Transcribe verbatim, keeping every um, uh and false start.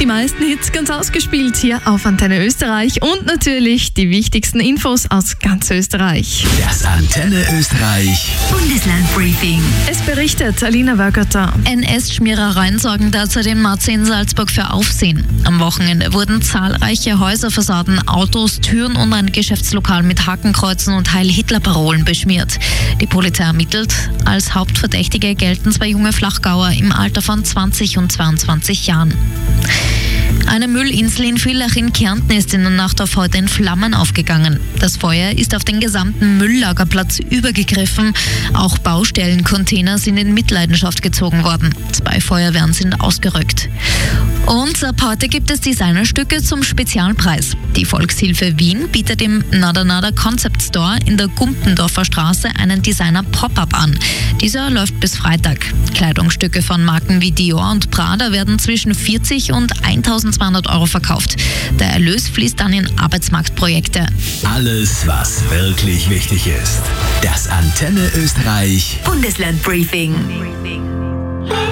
meisten Hits ganz ausgespielt hier auf Antenne Österreich und natürlich die wichtigsten Infos aus ganz Österreich. Das Antenne Österreich Bundeslandbriefing. Es berichtet Alina Wörgötter. N S-Schmierereien sorgen derzeit in Marzi in Salzburg für Aufsehen. Am Wochenende wurden zahlreiche Häuserfassaden, Autos, Türen und ein Geschäftslokal mit Hakenkreuzen und Heil-Hitler-Parolen beschmiert. Die Polizei ermittelt. Als Hauptverdächtige gelten zwei junge Flachgauer im Alter von zwanzig und zweiundzwanzig Jahren. Eine Müllinsel in Villach in Kärnten ist in der Nacht auf heute in Flammen aufgegangen. Das Feuer ist auf den gesamten Mülllagerplatz übergegriffen. Auch Baustellencontainer sind in Mitleidenschaft gezogen worden. Zwei Feuerwehren sind ausgerückt. Und ab heute gibt es Designerstücke zum Spezialpreis. Die Volkshilfe Wien bietet im Nada Nada Concept Store in der Gumpendorfer Straße einen Designer-Pop-Up an. Dieser läuft bis Freitag. Kleidungsstücke von Marken wie Dior und Prada werden zwischen vierzig und eintausendzweihundert Euro verkauft. Der Erlös fließt dann in Arbeitsmarktprojekte. Alles, was wirklich wichtig ist. Das Antenne Österreich Bundeslandbriefing.